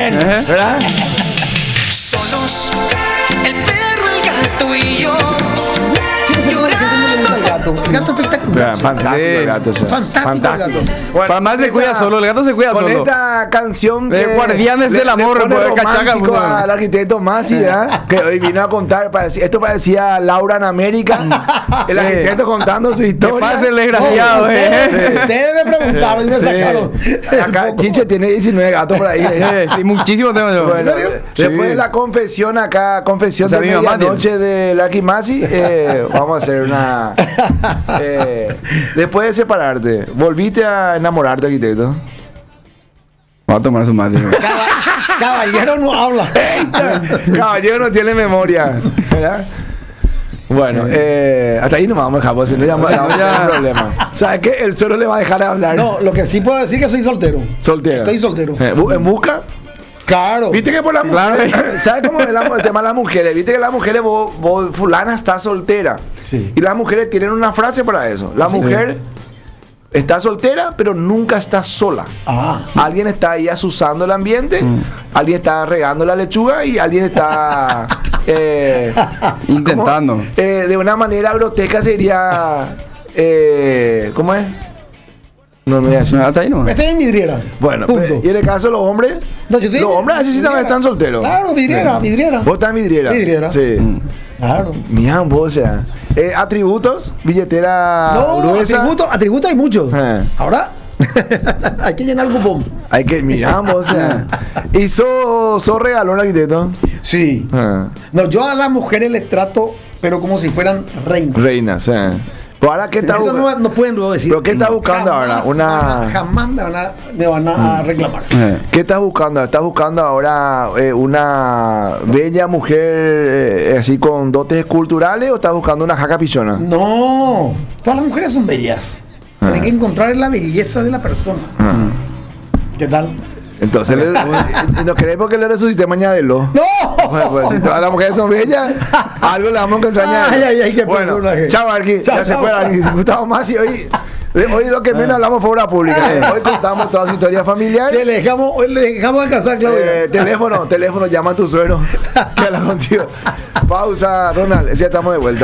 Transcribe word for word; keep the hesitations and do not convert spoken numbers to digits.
Bueno, ¿Eh? ¿verdad? Solos, el perro, el gato y yo. El gato, el gato espectacular. Sí. Fantástico el gato. o sea, Fantástico el gato. Bueno, Para más se esta- cuida solo, el gato se cuida Con solo. esta canción De que Guardianes le- del Amor, le pone pues, cachaca, romántico pues. al arquitecto Masi, ¿verdad? Que hoy vino a contar, parecía- esto parecía Laura en América, el arquitecto contando su Que historia. pase el desgraciado, Oh, eh. ustedes- Ustedes me preguntaron y me Sí. sacaron. Acá Chiche tiene diecinueve gatos por ahí. ¿eh? Eh, Sí, muchísimo tengo yo. Bueno, ¿En serio? después Sí. de la confesión acá, confesión O sea, de mi mamá medianoche de Lucky Masi, eh, vamos a hacer una... eh, después de separarte, ¿volviste a enamorarte, arquitecto? Vamos a tomar su mate. Caba- Caballero no habla. Caballero no tiene memoria, ¿verdad? Bueno, eh, hasta ahí no vamos a dejar, porque si no ya vamos a tener un problema. ¿Sabes qué? El solo le va a dejar de hablar. No, lo que sí puedo decir es que soy soltero. Soltero. Estoy soltero. Eh, bu- ¿En busca? Claro. ¿Viste que por la mujer, ¿sabes cómo es la- el tema de las mujeres? ¿Viste que las mujeres, vos, vos, fulana está soltera? Sí. Y las mujeres tienen una frase para eso. La mujer está soltera, pero nunca está sola. Ah. Alguien está ahí asusando el ambiente, alguien está regando la lechuga y alguien está... eh, Intentando. ¿cómo? Eh, de una manera grotesca sería... Eh, ¿Cómo es? No me voy a decir. Hasta ahí no. Estoy en vidriera. Bueno, punto. pues, y en el caso de los hombres, No, yo estoy los en- hombres así sí también vidriera. están solteros. Claro, vidriera, vidriera. Vos estás en vidriera. Vidriera. Sí. Claro. Mira, vos, o sea. Eh, atributos, billetera No, gruesa. atributos atributos hay muchos. Eh. Ahora hay que llenar el cupón. Hay que, mira, vos, o sea. ¿Y sos so regalón, arquitecto? Sí. Eh. No, yo a las mujeres les trato, pero como si fueran reinas. Reinas, eh. Pero ahora, ¿qué está Eso buscando? no, no pueden luego decir. ¿Pero qué estás buscando Jamás ahora? Una- van a- jamás me van a, me van a reclamar. Eh. ¿Qué estás buscando? ¿Estás buscando ahora eh, una bella mujer eh, así con dotes culturales o estás buscando una jaca pichona? No, todas las mujeres son bellas. Ah. Tienen que encontrar la belleza de la persona. ¿Qué tal? Entonces, le- ¿no querés porque le resucité mañana de lo? ¡No! Bueno, pues si todas las mujeres son bellas, algo le vamos a encontrar añadir. Ay, ay, ay, qué Bueno, personaje. chao, Arqui. Chao, Ya se chao. fue, Arqui. Gustavo Masi, hoy, hoy lo que menos hablamos fue obra pública. eh. Hoy contamos toda su historia familiar. Sí, le dejamos, hoy le dejamos alcanzar, Claudia. Eh, teléfono, teléfono, llama a tu suegro que habla contigo. Pausa, Ronald, ya estamos de vuelta.